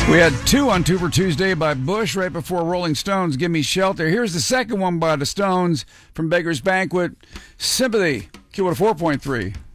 We had two on Tuber Tuesday by Bush right before Rolling Stones, Give Me Shelter. Here's the second one by the Stones from Beggar's Banquet, Sympathy, Q1 4.3.